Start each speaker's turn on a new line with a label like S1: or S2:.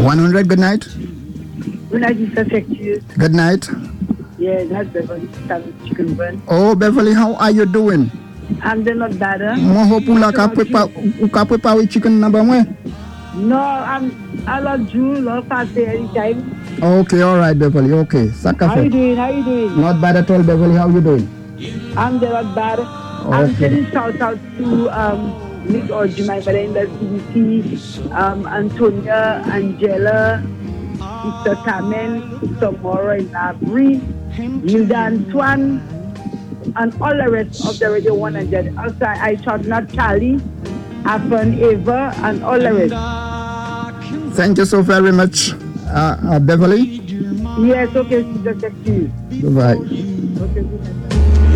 S1: 100, good night.
S2: Good night, Mr. Secretary.
S1: Good night.
S2: Yeah, that's Beverly. Chicken bun.
S1: Oh, Beverly, how are you doing?
S2: I'm doing not bad.
S1: Mo hope la ka prepare with chicken number one.
S2: No, I love you. Love fast anytime.
S1: Okay, all right, Beverly. Okay,
S2: How you doing? How you doing?
S1: Not bad at all, Beverly. How you doing?
S2: I'm doing not bad. I'm sending shout out to Nick Orji, my brother in the CDC, Antonia, Angela, Mr. Carmen, Mr. Mora in Abri, Hilda Antoine, and all the rest of the Radio 100. Also, I shout not Charlie, Afan, Eva, and all the rest.
S1: Thank you so very much, Beverly.
S2: Yes, okay, Mr. Secretary.
S1: Goodbye.
S2: Okay, good night.